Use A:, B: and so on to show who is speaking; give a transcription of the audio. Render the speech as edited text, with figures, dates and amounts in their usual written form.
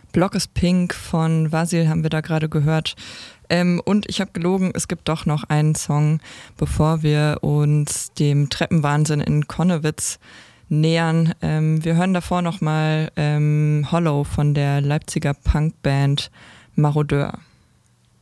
A: Block is Pink von Vasil haben wir da gerade gehört. Und ich habe gelogen, es gibt doch noch einen Song, bevor wir uns dem Treppenwahnsinn in Connewitz nähern. Wir hören davor nochmal Hollow von der Leipziger Punkband Marodeur.